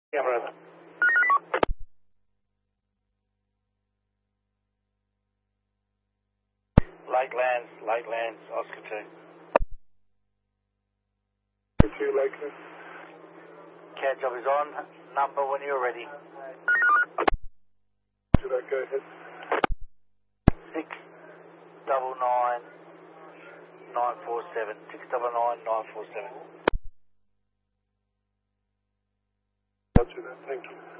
Yeah, brother. Lakelands, Oscar 2. 2 Lakeland. CAD job is on. Number when you're ready. Should I go ahead? 699947. 699947. Roger that, thank you.